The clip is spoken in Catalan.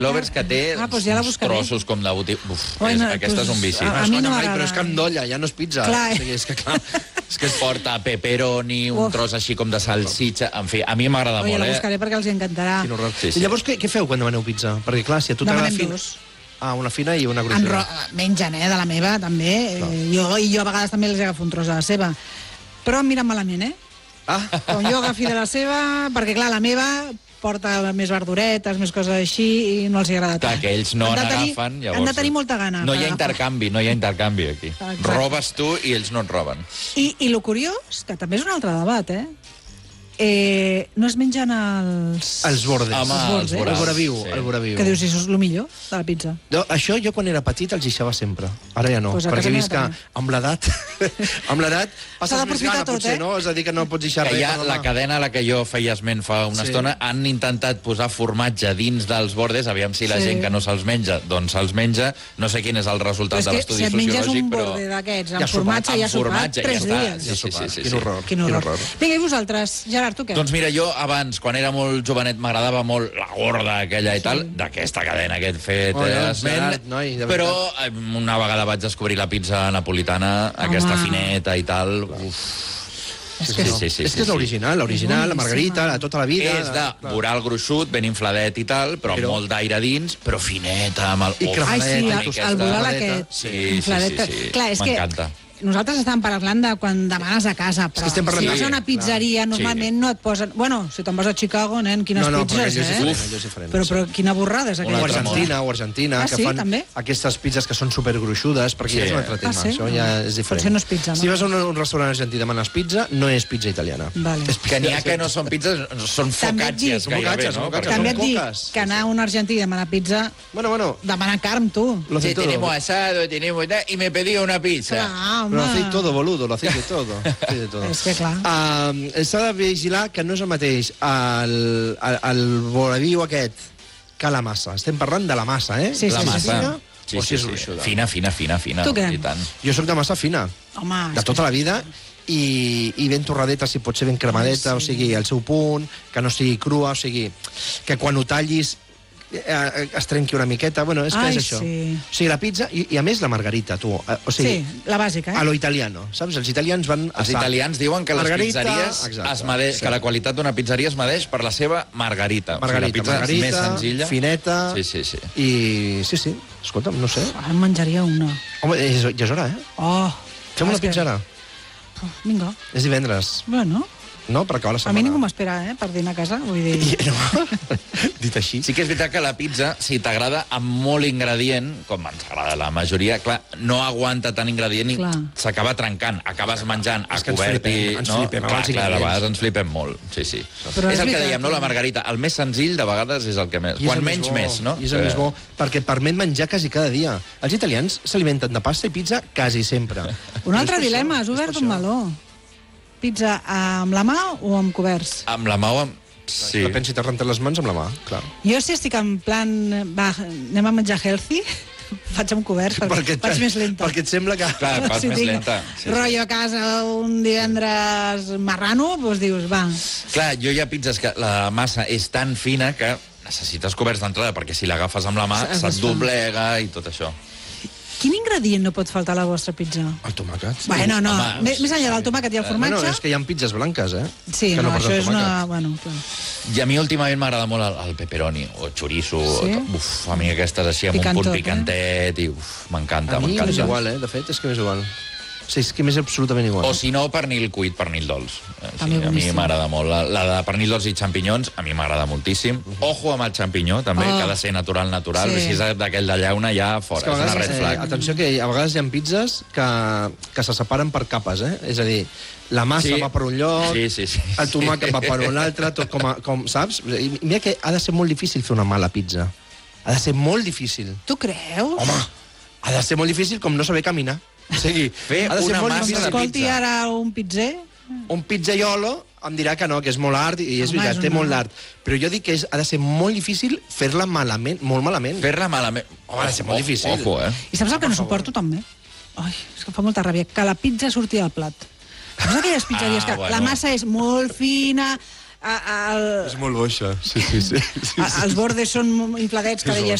Lovers que té uns trossos com de botifarra. Aquesta és un vici. A mi no m'agrada. Però és carn d'olla, ja no és pizza. Clar. És que clar... És que es porta pepperoni, un tros així com de salsitxa... En fi, a mi m'agrada molt, la buscaré perquè els encantarà. Quin horror. I llavors què feu quan demaneu pizza? Perquè clar, si a tu t'agrada fina... Ah, una fina i una gruixuda. Mengen, de la meva, també. Jo a vegades també els agafo un tros de la seva. Però em miren malament, Com jo agafi de la seva, perquè clar, la meva porta més verduretes, més coses així, i no els agrada tant. Clar, que ells no n'agafen, llavors... Han de tenir molta gana. No hi ha intercanvi aquí. Robes tu i ells no et roben. I lo curiós, que també és un altre debat, no es mengen els bordes. Home, els voraviu. Que dius, això és el millor de la pizza. Això jo quan era petit els deixava sempre. Ara ja no, perquè he vist que amb l'edat passes més gana, potser, no? És a dir, que no pots deixar res. Ja la cadena a la que jo feia esment fa una estona han intentat posar formatge dins dels bordes, aviam si la gent que no se'ls menja, doncs se'ls menja. No sé quin és el resultat de l'estudi sociològic, però... Si et menges un borde d'aquests amb formatge, ja sopat 3 dies. Quin horror. Vinga, i vosaltres, Gerard, tu què? Doncs mira, jo abans, quan era molt jovenet, m'agradava molt la gorda aquella i tal, d'aquesta cadena que he fet esment, però una vegada vaig descobrir la pizza napolitana, aquesta fineta i tal... És que és l'original, la margarita, tota la vida... És de voral gruixut, ben infladet i tal, però amb molt d'aire dins, però fineta, amb el... Ai, sí, el voral aquest. Sí, m'encanta. Nosaltres estàvem parlant de quan demanes a casa, però si vas a una pizzeria normalment no et posen... Bueno, si te'n vas a Chicago, nen, quines pizzas, Però quina borrada és aquella. O Argentina, que fan aquestes pizzas que són supergruixudes, perquè ja és un altre tema, això ja és diferent. Potser no és pizza, no? Si vas a un restaurant argentí i demanes pizza, no és pizza italiana. Que n'hi ha que no són pizzas, són focaccias gairebé, no? També et dic que anar a un argentí i demanar pizza... Demanar carn, tu. Tenemos asado, tenemos... I me pedí una pizza. Lo hacéis todo, boludo, lo hacéis de todo. És que clar. S'ha de vigilar que no és el mateix el voraviu aquest que la massa. Estem parlant de la massa, La massa. O si és gruixuda. Fina. Tu què? Jo soc de massa fina. De tota la vida. I ben torradeta, si pot ser ben cremadeta, o sigui, al seu punt, que no sigui crua, o sigui, que quan ho tallis es trenqui una miqueta, bueno, és que és això. O sigui, la pizza, i a més la margarita, tu. O sigui, la bàsica, a lo italiano, saps? Els italians van... Els italians diuen que les pizzeries es medeix, que la qualitat d'una pizzeria es medeix per la seva margarita. La pizza més senzilla. Fineta. Sí. I sí, escolta'm, no sé. Ara en menjaria una. Home, ja és hora, Fem una pizza ara. Vinga. És divendres. Bueno... No, per acabar la setmana. A mi ningú m'espera, per dinar a casa, vull dir... Dit així. Sí que és veritat que la pizza, si t'agrada amb molt ingredient, com ens agrada la majoria, clar, no aguanta tant ingredient i s'acaba trencant. Acabes menjant a cobert i... Ens flipem. Clar, de vegades ens flipem molt. Sí. És el que dèiem, no? La margarita. El més senzill, de vegades, és el que més... Quan menys més, no? I és el més bo, perquè permet menjar quasi cada dia. Els italians s'alimenten de pasta i pizza quasi sempre. Un altre dilema, has obert un meló. Pizza amb la mà o amb coberts? Amb la mà o amb... Sí. Depèn si t'has rentat les mans amb la mà, clar. Jo si estic en plan... Va, anem a menjar healthy, faig amb coberts perquè vaig més lenta. Perquè et sembla que... Clar, vas més lenta. Rotllo a casa un divendres marrano, doncs dius, va. Clar, jo hi ha pizzas que la massa és tan fina que necessites coberts d'entrada, perquè si l'agafes amb la mà se't doblega i tot això. Quin ingredient no pot faltar a la vostra pizza? El tomàquet. Bueno, no, més enllà del tomàquet i el formatge... Bueno, és que hi ha pizzas blanques, Sí, no, això és una... Bueno, clar. I a mi últimament m'agrada molt el pepperoni, o chorizo, uf, a mi aquestes així amb un punt picantet, i m'encanta, m'encanta. A mi és igual, de fet, és que m'és igual. Sí, és que m'és absolutament igual. O si no, pernil cuit, pernil dolç. A mi m'agrada molt. La de pernil dolç i xampinyons, a mi m'agrada moltíssim. Ojo amb el xampinyó, també, que ha de ser natural. Si és d'aquell de llauna, ja fora. És una red flag. Atenció, que a vegades hi ha pizzas que se separen per capes, És a dir, la massa va per un lloc, el tomàquet va per un altre, tot com, saps? Mira que ha de ser molt difícil fer una mala pizza. Ha de ser molt difícil. Tu creus? Home, ha de ser molt difícil com no saber caminar. O sigui, fer una massa de pizza. Escolti ara un pizzer... Un pizzaiolo em dirà que no, que és molt art, i és veritat, té molt d'art. Però jo dic que ha de ser molt difícil fer-la malament, molt malament. Fer-la malament? Home, ha de ser molt difícil. I saps el que no suporto, també? Ai, és que fa molta ràbia. Que la pizza surti del plat. Saps aquelles pizzeries que la massa és molt fina, És molt boixa, sí. Els bordes són infladets, que deies